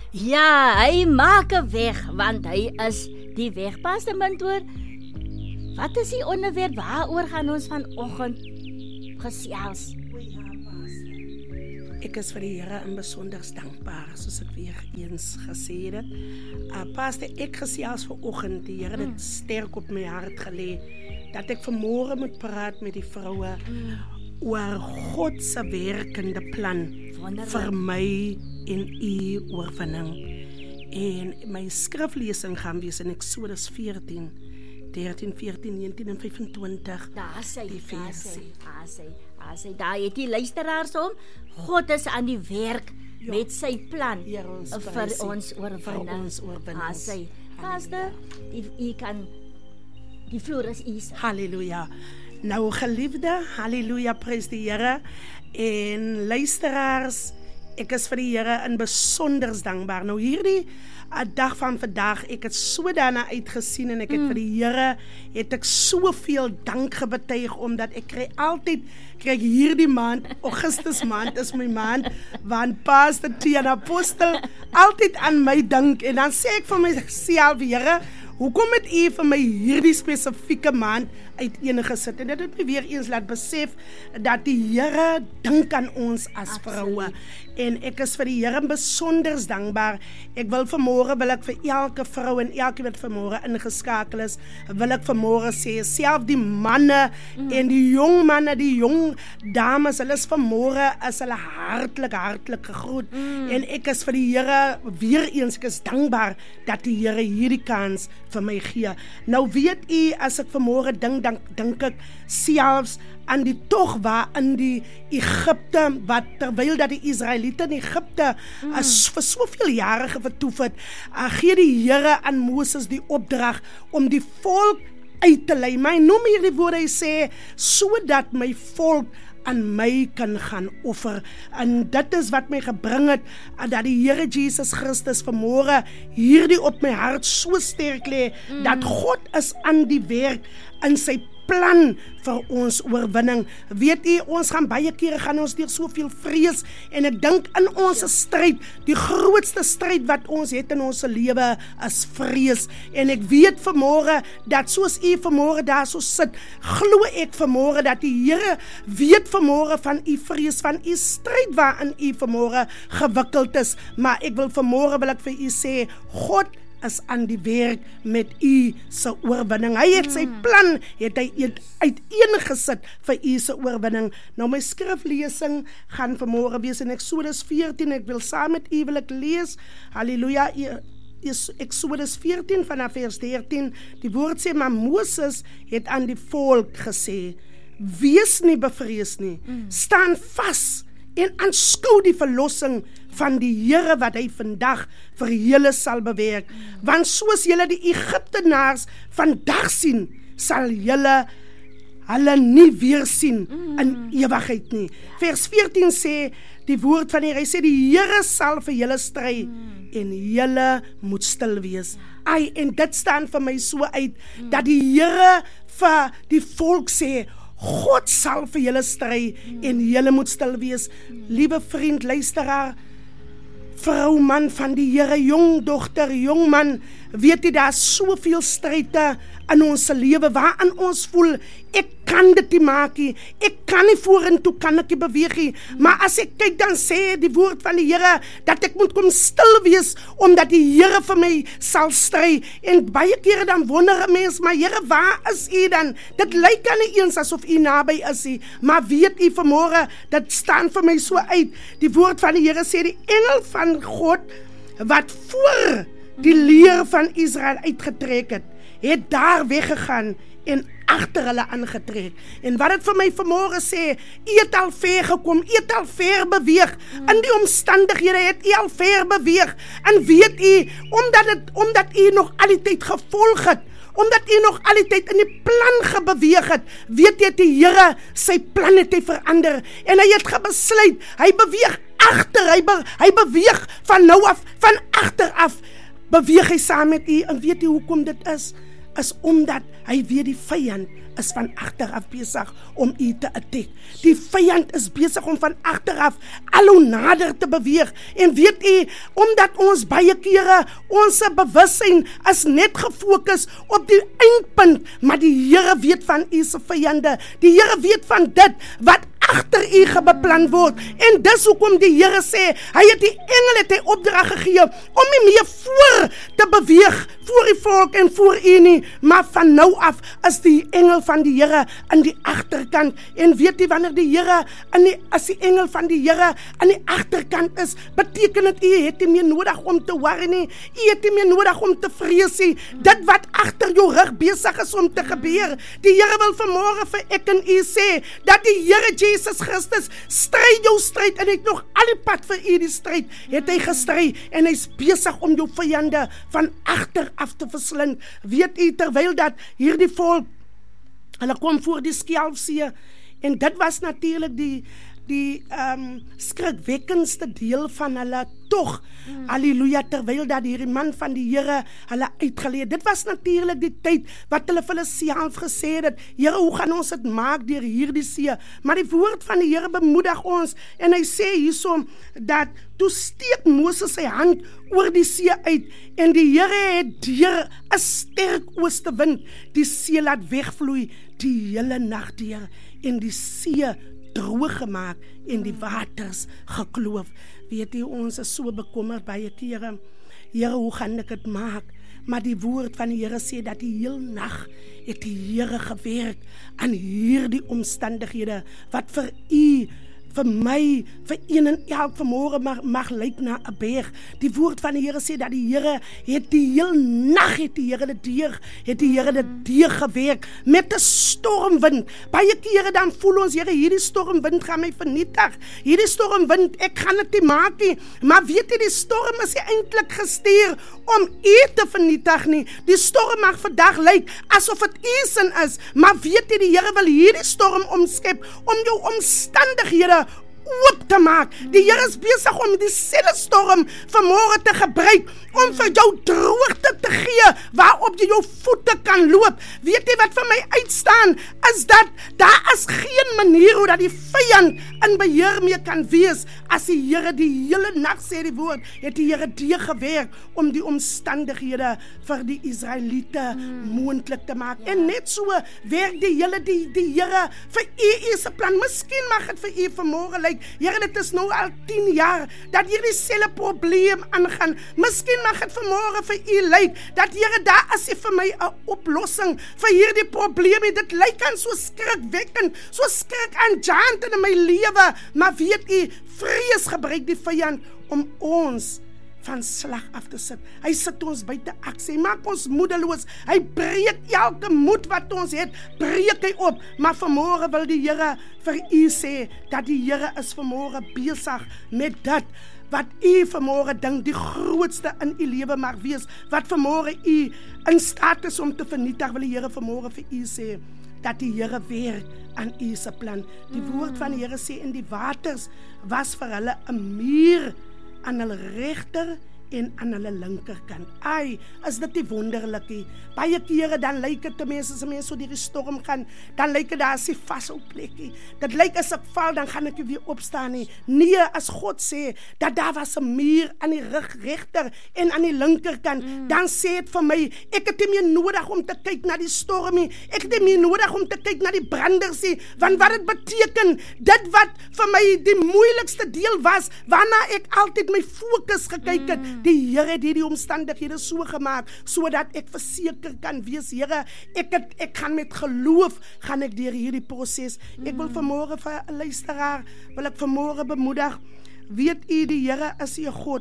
Ja, hy maak 'n weg, want hy is die weg, Pastor Mentor. Wat is die onderwerp? Waaroor gaan ons vanoggend gesels? Ek is vir die Here in besonder dankbaar, soos ek weer eens gesê het. Pastor, ek gesels vanoggend, die Here het sterk op my hart gelê, dat ek vanmôre moet praat met die vroue oor God se werkende plan vir my en u oorwinning. En my skriflesing gaan wees in Eksodus 14, 13, 14, 19 en 25. Daar het die luisteraars om. God is aan die werk met sy plan vir ons oorwinning. Pastor, u kan, die vloer is u. Halleluja. Nou geliefde, halleluja, prys die Here. En luisteraars, ek is vir die Here in besonder dankbaar. Nou hierdie dag van vandag, ek het so daarna uitgesien en ek het vir die Here, het ek soveel dank gebetuig, omdat ek kry hierdie maand, Augustus maand is my maand, want Pastor T en Apostel altyd aan my dink, en dan sê ek vir myself, Here, hoekom het u vir my hierdie spesifieke maand uiteengesit? En dit het my weer eens laat besef, dat die Here dink aan ons as vroue. En ek is vir die Here besonder dankbaar. Ek wil ek vir elke vrou en elke wat vanmôre ingeskakel is, wil ek vanmôre sê, self die manne en die jong manne, die jong dames, hulle is vanmôre, is hulle hartlik gegroet. En ek is vir die Here weer eens, ek is dankbaar dat die Here hierdie kans vir my gee. Nou weet u, as ek vanmôre dink ek selfs aan die tog waar in die Egipte, wat terwyl dat die Israeliete in Egipte vir soveel jare vertoef het, gee die Here aan Moses die opdrag om die volk uit te lei. Maar hy noem hierdie woorde, hy sê, sodat my volk aan my kan gaan offer. En dit is wat my gebring het, dat die Here Jesus Christus vanmôre hierdie op my hart so sterk lê, dat God is aan die werk in sy plan vir ons oorwinning. Weet u, ons gaan baie kere ons deur soveel vrees, en ek dink in ons stryd, die grootste stryd wat ons het in ons lewe is vrees. En ek weet vanmôre dat soos u vanmôre daar so sit, glo ek vanmôre dat die Here weet vanmôre van u vrees, van u stryd waarin u vanmôre gewikkeld is. Maar ek wil vanmôre wil ek vir u sê, God is aan die werk met u se oorwinning. Hy het sy plan, het hy uiteengesit vir u se oorwinning. Nou my skriflesing gaan vanmôre wees in Eksodus 14. Ek wil saam met u wil ek lees. Halleluja. Is Eksodus 14 vanaf vers 13. Die woord sê, maar Moses het aan die volk gesê, wees nie bevrees nie, staan vas en aanskou die verlossing van die Here wat hy vandag vir julle sal bewerk. Want soos julle die Egiptenaars vandag sien, sal julle hulle nie weer sien in ewigheid nie. Vers 14 sê die woord van die Here, hy sê die Here sal vir julle stry en julle moet stil wees. En dit staan vir my so uit, dat die Here vir die volk sê, God sal vir julle stry en julle moet stil wees. Liewe vriend, luisteraar, vrou, man van die Here, jong dogter, jong man, weet jy, daar is soveel stryde in ons lewe waarin ons voel, ek kan dit nie maak nie, ek kan nie vorentoe, kan ek nie beweeg nie. Maar as ek kyk, dan sê die woord van die Here dat ek moet kom stil wees, omdat die Here vir my sal stry. En baie kere dan wonder 'n mens, maar Here, waar is u dan? Dit lyk aan nie eens asof u naby is nie. Maar weet u vanmôre, dit staan vir my so uit. Die woord van die Here sê, die engel van God wat voor die leer van Israel uitgetrek het daar weggegaan en agter hulle aangetrek. En wat dit vir my vanmôre sê, u het al ver gekom, u het al ver beweeg, in die omstandighede het u al ver beweeg, en weet u, omdat u nog al die tyd gevolg het, omdat u nog al die tyd in die plan gebeweeg het, weet jy, die Here, sy plan het hy verander, en hy het gebesluit, hy beweeg agter, hy beweeg van nou af, van agter af, beweeg hy saam met u, en weet u hoekom dit is is omdat hy weet die vyand is van agteraf besig om u te attack. Die vyand is besig om van agteraf al hoe nader te beweeg. En weet u, omdat ons baie kere, ons bewussyn is net gefokus op die eindpunt, maar die Here weet van u se vyande. Die Here weet van dit wat agter u beplan word. En dis hoekom die Here sê, hy het die engele het hy opdrag gegee om nie meer voor te beweeg voor die volk en voor u nie, maar van nou af is die engel van die Here in die agterkant. En weet jy, wanneer die Here as die engel van die Here aan die agterkant is, beteken dit u het nie meer nodig om te worry nie. U het nie meer nodig om te vrees nie. Dit wat agter jou rug besig is om te gebeur. Die Here wil vanmôre vir ek en u sê dat die Here Jesus Christus stry jou stryd en hy het nog al die pad vir u die stryd het hy gestry en hy's besig om jou vyande van agter af te verslind. Weet u, terwyl dat hierdie volk hulle kom voor die Skelfsee en dit was natuurlik die skrikwekkendste deel van hulle tog. Halleluja, terwyl dat hierdie man van die Here hulle uitgeleid. Dit was natuurlik die tyd wat hulle vir hulle self gesê het, Here, hoe gaan ons dit maak deur hierdie see? Maar die woord van die Here bemoedig ons en hy sê hierso dat toe steek Moses sy hand oor die see uit en die Here het deur 'n sterk oostewind die see laat wegvloei die hele nag deur en die see droog gemaak en die waters gekloof. Weet jy, ons is so bekommerd baie kere. Here, hoe gaan ek dit maak? Maar die woord van die Here sê dat die heel nag het die Here gewerk aan hierdie omstandighede wat vir u, vir my, vir een en elk vanmôre mag lyk na 'n berg. Die woord van die Here sê dat die Here het die heel nag het die Here dit deurgewerk met 'n stormwind. Baie kere dan voel ons, Here, hierdie stormwind gaan my vernietig. Hierdie stormwind, ek gaan dit nie maak nie. Maar weet jy, die storm is nie eintlik gestuur om u te vernietig nie. Die storm mag vandag lyk asof dit u sin is, maar weet jy, die Here wil hierdie storm omskep om jou omstandighede oop te maak. Die Here is besig om dieselfde storm vanmôre te gebruik om vir jou droogte te gee waarop jy jou voete kan loop. Weet jy wat vir my uitstaan is dat daar is geen manier hoe dat die vyand in beheer mee kan wees as die Here die hele nag, sê die woord, het die Here gewerk om die omstandighede vir die Israeliete moontlik te maak. En net so werk die Here vir u se plan. Miskien mag dit vir u vanmôre lyk, Here, dit is nou al 10 jaar dat hierdie selfe probleem aangaan. Miskien mag dit vanmôre vir u lyk dat Here, daar is vir my 'n oplossing vir hierdie probleem. Dit lyk aan so skrikwekkend, so skrikaanjaend in my lewe, maar weet u, vrees gebruik die vyand om ons van slag af te sit. Hy sit ons buite aksie, hy maak ons moedeloos, hy breek elke moed wat ons het, breek hy op. Maar vanmôre wil die Here vir u sê dat die Here is vanmôre besig met dit wat u vanmôre dink die grootste in u lewe mag wees, wat vanmôre u in staat is om te vernietig. Wil die Here vanmôre vir u sê dat die Here werk aan u se plan. Die woord van die Here sê in die waters was vir hulle 'n muur aan hulle regter en aan hulle linkerkant. Ai, is dit nie wonderlik nie? Baie kere dan lyk dit tenminste as 'n mens so deur die storm gaan, dan lyk dit daar is 'n vashou plekkie. Dit lyk as ek val, dan gaan ek weer opstaan nie. Nee, as God sê dat daar was 'n muur aan die regter en aan die linkerkant, dan sê dit vir my, ek het nie meer nodig om te kyk na die storm nie. Ek het nie meer nodig om te kyk na die branders nie, want wat dit beteken, dit wat vir my die moeilikste deel was, waarna ek altyd my fokus gekyk het, die Here het hierdie omstandighede so gemaak, sodat ek verseker kan wees, Here, ek gaan met geloof, gaan ek deur hierdie proses. Ek wil vanmôre vir 'n luisteraar, wil ek vanmôre bemoedig, weet u, die Here is 'n God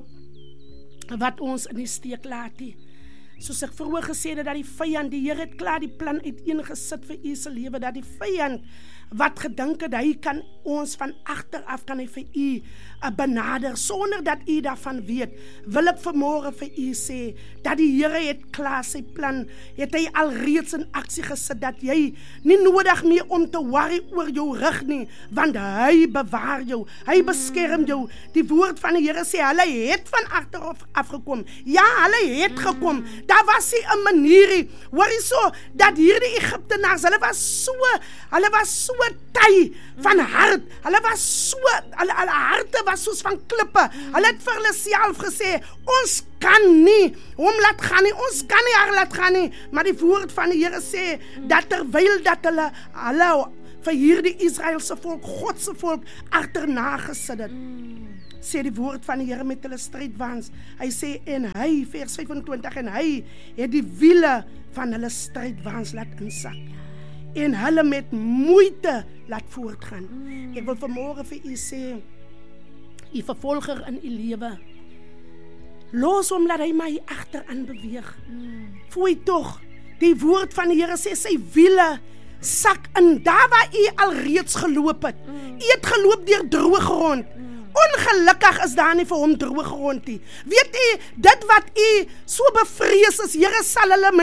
wat ons in die steek laat nie. Soos ek vroeër gesê het, dat die vyand, die Here het klaar die plan uiteengesit vir u se lewe, dat die vyand wat gedink het, hy kan ons van agteraf, kan hy vir u benader, sonder dat u daarvan weet, wil ek vanmôre vir u sê, dat die Here het klaar sy plan, het hy alreeds in aksie gesit, dat jy nie nodig meer om te worry oor jou rug nie, want hy bewaar jou, hy beskerm jou. Die woord van die Here sê, hulle het van agteraf afgekom, ja, hulle het gekom, daar was nie 'n manierie, hoor jy so, dat hierdie Egiptenaars, hulle was so ty van hart, hulle harte was soos van klippe, hulle het vir hulle self gesê, ons kan nie hom laat gaan nie, ons kan nie haar laat gaan nie, maar die woord van die Here sê, dat terwyl dat hulle vir hierdie Israelse volk, Godse volk, agterna gesit het, sê die woord van die Here met hulle strydwaans, hy sê, en hy, vers 25, en hy het die wiele van hulle strydwaans laat insak, en hulle met moeite laat voortgaan. Ek wil vanmôre vir u sê, u vervolger in u lewe, los hom, laat hy maar hier agteraan beweeg. Voel tog, die woord van die Here sê, sy wiele sak in, daar waar u alreeds geloop het. U het geloop deur droë grond. Ongelukkig is daar nie vir hom droë grond nie. Weet u, dit wat u so bevrees is, Here, sal hulle my